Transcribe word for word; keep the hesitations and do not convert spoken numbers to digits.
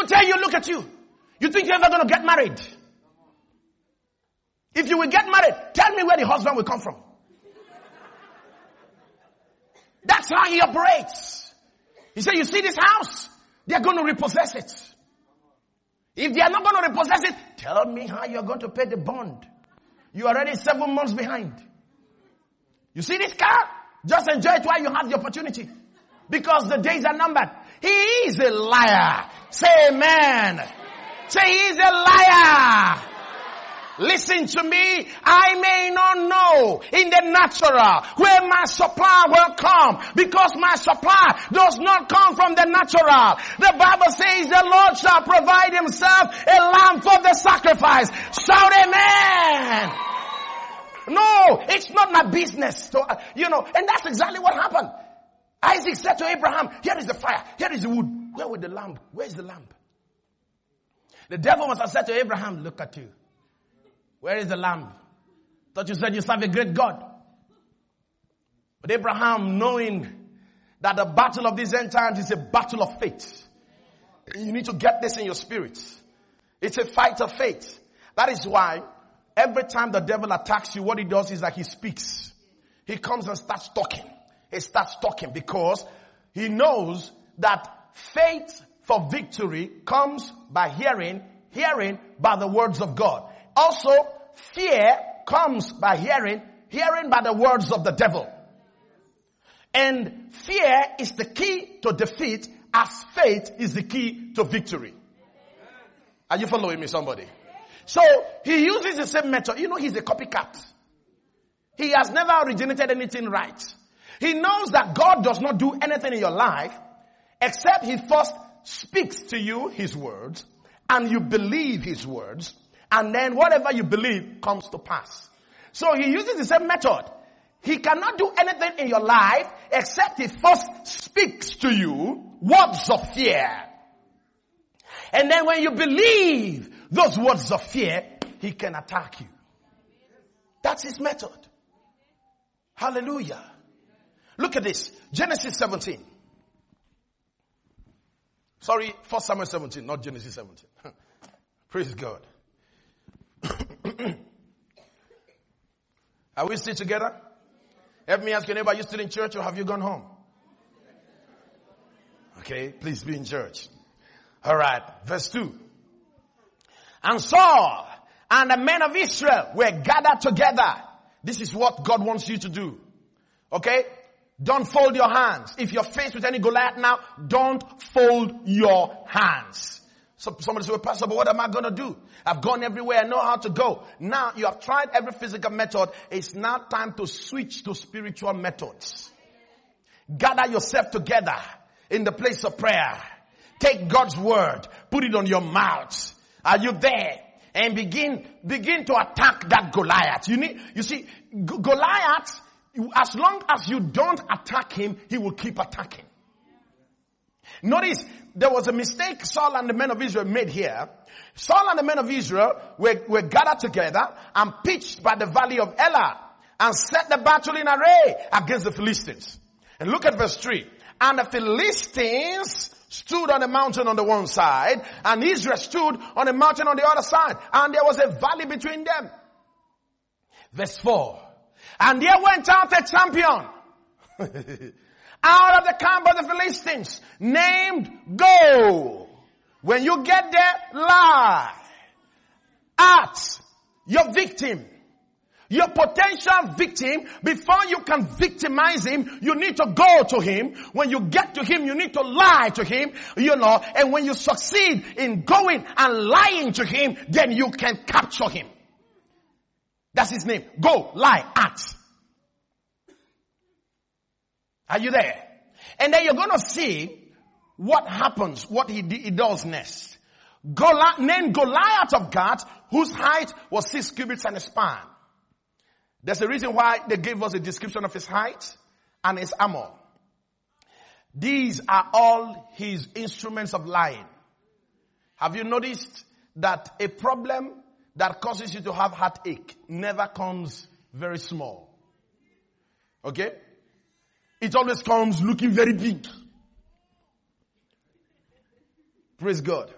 tell you, look at you. You think you're ever going to get married? If you will get married, tell me where the husband will come from. That's how he operates. He said, you see this house? They're going to repossess it. If they are not going to repossess it, tell me how you're going to pay the bond. You're already seven months behind. You see this car? Just enjoy it while you have the opportunity. Because the days are numbered. He is a liar. Say amen. Say he is a liar. Listen to me. I may not know in the natural where my supply will come, because my supply does not come from the natural. The Bible says the Lord shall provide himself a lamb for the sacrifice. Shout amen. No, it's not my business. So, uh, you know, and that's exactly what happened. Isaac said to Abraham, here is the fire, here is the wood. Where was the lamb? Where is the lamb? The devil must have said to Abraham, look at you. Where is the lamb? Thought you said you serve a great God. But Abraham, knowing that the battle of these end times is a battle of faith. You need to get this in your spirit. It's a fight of faith. That is why every time the devil attacks you, what he does is that he speaks. He comes and starts talking. He starts talking because he knows that faith for victory comes by hearing, hearing by the words of God. Also, fear comes by hearing, hearing by the words of the devil. And fear is the key to defeat, as faith is the key to victory. Are you following me, somebody? So, he uses the same method. You know, he's a copycat. He has never originated anything right. He knows that God does not do anything in your life except he first speaks to you his words, and you believe his words, and then whatever you believe comes to pass. So he uses the same method. He cannot do anything in your life except he first speaks to you words of fear. And then when you believe those words of fear, he can attack you. That's his method. Hallelujah. Look at this. Genesis seventeen. Sorry, First Samuel seventeen, not Genesis seventeen. Praise God. Are we still together? Help me ask your neighbor, are you still in church or have you gone home? Okay, please be in church. Alright, verse two. And Saul and the men of Israel were gathered together. This is what God wants you to do. Okay? Don't fold your hands. If you're faced with any Goliath now, don't fold your hands. So somebody said, well, Pastor, but what am I going to do? I've gone everywhere. I know how to go. Now you have tried every physical method. It's now time to switch to spiritual methods. Gather yourself together in the place of prayer. Take God's word. Put it on your mouth. Are you there? And begin, begin to attack that Goliath. You need, you see, G- Goliath, as long as you don't attack him, he will keep attacking. Notice, there was a mistake Saul and the men of Israel made here. Saul and the men of Israel were, were gathered together and pitched by the valley of Elah and set the battle in array against the Philistines. And look at verse three. And the Philistines stood on a mountain on the one side, and Israel stood on a mountain on the other side, and there was a valley between them. Verse four. And there went out a champion out of the camp of the Philistines, named Go. When you get there, lie at your victim, your potential victim. Before you can victimize him, you need to go to him. When you get to him, you need to lie to him, you know, and when you succeed in going and lying to him, then you can capture him. That's his name. Go, lie, at. Are you there? And then you're going to see what happens, what he, he does next. Goliath, named Goliath of Gath, whose height was six cubits and a span. There's a reason why they gave us a description of his height and his armor. These are all his instruments of lying. Have you noticed that a problem that causes you to have heartache never comes very small? Okay? It always comes looking very big. Praise God.